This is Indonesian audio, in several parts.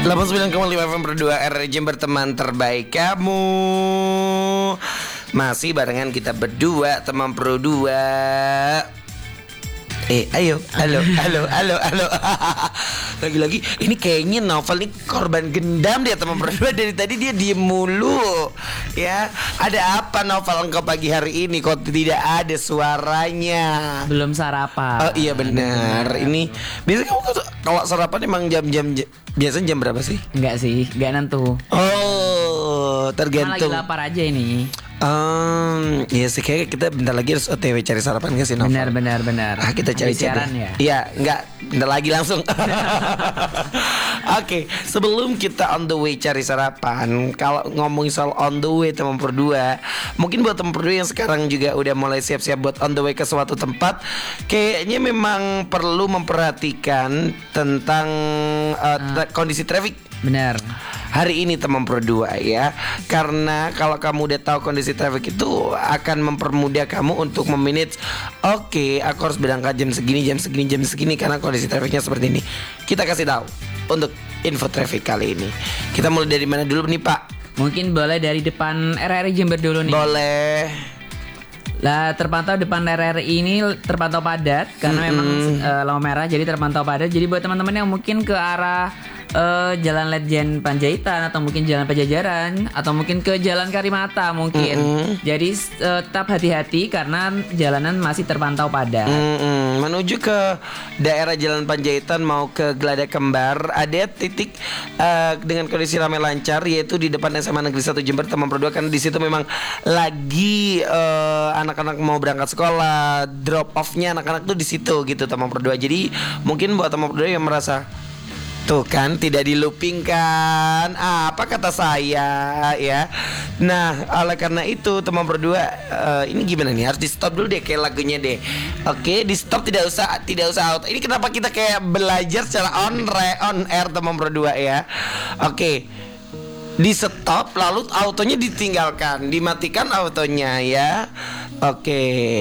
89,5 FM berdua RRI Jember, teman terbaik kamu. Masih barengan kita berdua, teman Pro 2. Ayo, halo. Lagi-lagi ini kayaknya Novel nih korban gendam dia, teman Pro 2. Dari tadi dia diem mulu. Ya, ada apa Novel engkau pagi hari ini kok tidak ada suaranya? Belum sarapan. Oh iya benar. Ini biasanya kamu kalau sarapan emang jam-jam biasanya jam berapa sih? Enggak sih, enggak nentu. Oh, tergantung. Lagi lapar aja ini. Iya sih, kayak kita bentar lagi harus OTW cari sarapan gak sih, Novel? Benar. Kita cari siaran ya? Iya, enggak, bentar lagi langsung. Oke, sebelum kita on the way cari sarapan, kalau ngomongin soal on the way teman berdua, mungkin buat teman berdua yang sekarang juga udah mulai siap-siap buat on the way ke suatu tempat, kayaknya memang perlu memperhatikan tentang kondisi traffic. Benar. Hari ini teman Pro 2 ya. Karena kalau kamu udah tahu kondisi traffic itu akan mempermudah kamu untuk memanage. Oke, aku harus berangkat jam segini karena kondisi trafficnya seperti ini. Kita kasih tahu untuk info traffic kali ini. Kita mulai dari mana dulu nih, Pak? Mungkin boleh dari depan RRI Jember dulu nih. Boleh. Lah, terpantau depan RRI ini terpantau padat karena memang lampu merah, jadi terpantau padat. Jadi buat teman-teman yang mungkin ke arah Jalan Ledjen Panjaitan atau mungkin Jalan Pajajaran atau mungkin ke Jalan Karimata mungkin. Jadi tetap hati-hati karena jalanan masih terpantau padat. Menuju ke daerah Jalan Panjaitan mau ke Geladak Kembar, ada titik dengan kondisi ramai lancar, yaitu di depan SMA Negeri 1 Jember, teman Pro 2, karena di situ memang lagi anak-anak mau berangkat sekolah, drop off-nya anak-anak tuh di situ gitu, teman Pro 2. Jadi mungkin buat teman Pro 2 yang merasa tuh kan tidak di looping kan, apa kata saya ya. Nah, oleh karena itu teman berdua, ini gimana nih, harus di stop dulu deh kayak lagunya deh. Oke, di stop, tidak usah auto. Ini kenapa kita kayak belajar secara on air teman berdua ya. Oke, di stop lalu autonya ditinggalkan, dimatikan autonya ya. Oke,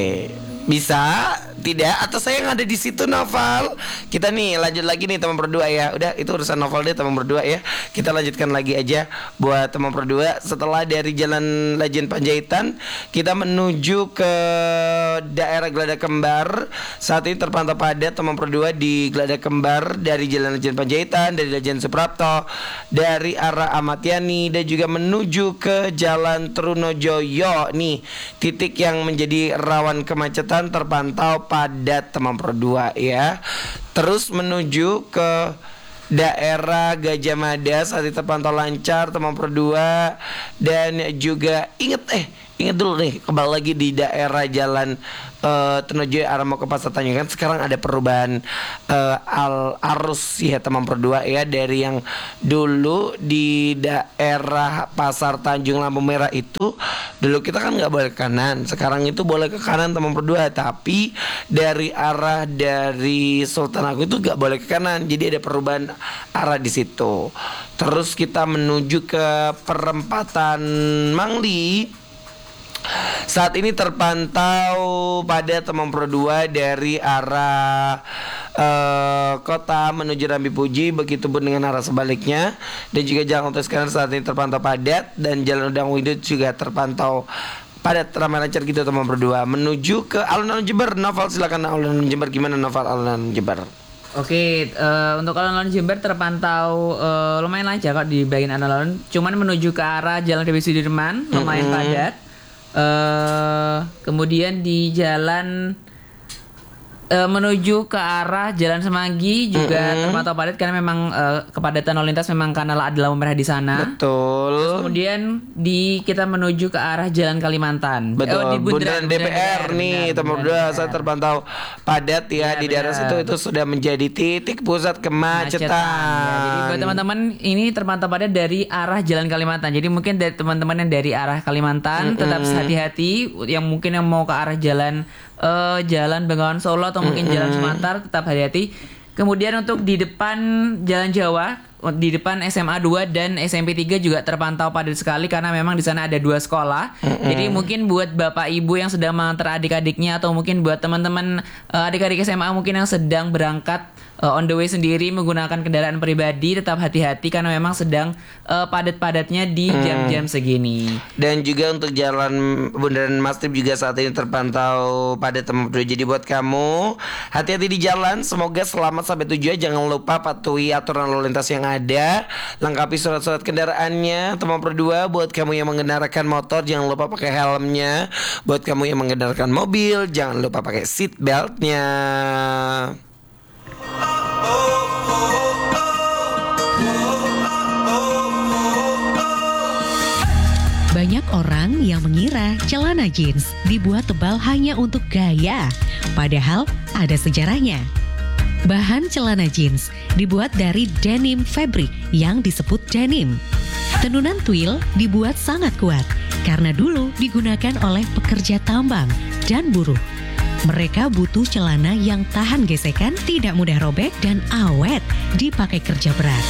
bisa tidak, atau saya yang ada di situ, Novel? Kita nih lanjut lagi nih teman berdua ya. Udah, itu urusan Novel deh teman berdua ya. Kita lanjutkan lagi aja buat teman berdua. Setelah dari Jalan Ledjen Panjaitan, kita menuju ke daerah Geladak Kembar. Saat ini terpantau padat teman berdua di Geladak Kembar dari Jalan Ledjen Panjaitan, dari Ledjen Suprapto, dari arah Ahmad Yani, dan juga menuju ke Jalan Trunojoyo. Nih, titik yang menjadi rawan kemacetan terpantau padat teman Pro 2 ya. Terus menuju ke daerah Gajah Mada saat itu terpantau lancar teman Pro 2. Dan juga inget dulu nih, kembali lagi di daerah Jalan Trunojoyo arah mau ke Pasar Tanjung, kan sekarang ada perubahan arus ya teman Pro 2 ya. Dari yang dulu di daerah Pasar Tanjung lampu merah itu, dulu kita kan nggak boleh ke kanan, sekarang itu boleh ke kanan teman Pro 2. Tapi dari arah dari Sultan Agung itu nggak boleh ke kanan, jadi ada perubahan arah di situ. Terus kita menuju ke perempatan Mangli. Saat ini terpantau pada teman Pro 2 dari arah kota menuju Rambi Puji, begitupun dengan arah sebaliknya. Dan juga jalan tol sekarang saat ini terpantau padat, dan Jalan Udang Widut juga terpantau padat ramai lancar gitu teman Pro 2. Menuju ke alun-alun Jember, Novel silakan. Alun-alun Jember gimana, Novel? Alun-alun Jember. Oke, untuk alun-alun Jember terpantau lumayan lancar kok di bagian alun-alun. Cuman menuju ke arah Jalan Dewi Sudirman lumayan padat. Kemudian di jalan menuju ke arah Jalan Semanggi juga terpantau padat karena memang kepadatan lalu lintas memang karena ada lampu merah di sana. Betul. Terus kemudian kita menuju ke arah Jalan Kalimantan. Betul. Di Bundaran DPR nih teman berdua, saya terpantau padat ya di daerah situ. Itu sudah menjadi titik pusat kemacetan. Ya, jadi buat teman-teman ini terpantau padat dari arah Jalan Kalimantan. Jadi mungkin dari teman-teman yang dari arah Kalimantan tetap hati-hati. Yang mungkin yang mau ke arah Jalan Bengawan Solo atau mungkin Jalan Sumatar, tetap hati-hati. Kemudian untuk di depan Jalan Jawa, di depan SMA 2 dan SMP 3 juga terpantau padat sekali karena memang di sana ada 2 sekolah. Jadi mungkin buat bapak ibu yang sedang mengantar adik-adiknya atau mungkin buat teman-teman adik-adik SMA mungkin yang sedang berangkat on the way sendiri menggunakan kendaraan pribadi tetap hati-hati karena memang sedang padat-padatnya di jam-jam segini. Dan juga untuk jalan Bundaran Mastrip juga saat ini terpantau padat teman berdua. Jadi buat kamu hati-hati di jalan, semoga selamat sampai tujuan. Jangan lupa patuhi aturan lalu lintas yang ada, lengkapi surat-surat kendaraannya teman berdua. Buat kamu yang mengendaраkan motor jangan lupa pakai helmnya. Buat kamu yang mengendaраkan mobil jangan lupa pakai seat beltnya. Banyak orang yang mengira celana jeans dibuat tebal hanya untuk gaya, padahal ada sejarahnya. Bahan celana jeans dibuat dari denim fabric yang disebut denim. Tenunan twill dibuat sangat kuat karena dulu digunakan oleh pekerja tambang dan buruh. Mereka butuh celana yang tahan gesekan, tidak mudah robek, dan awet dipakai kerja berat.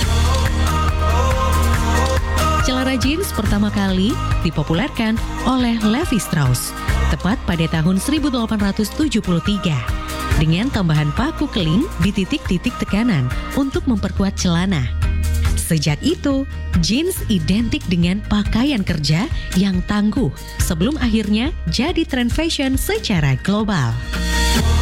Celana jeans pertama kali dipopulerkan oleh Levi Strauss tepat pada tahun 1873 dengan tambahan paku keling di titik-titik tekanan untuk memperkuat celana. Sejak itu, jeans identik dengan pakaian kerja yang tangguh sebelum akhirnya jadi tren fashion secara global.